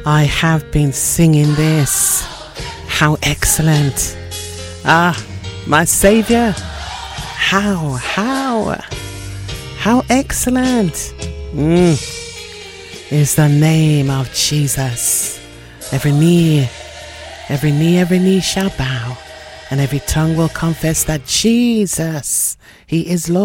I have been singing this. How excellent. My Savior. How excellent is the name of Jesus. Every knee shall bow, and every tongue will confess that Jesus, He is Lord.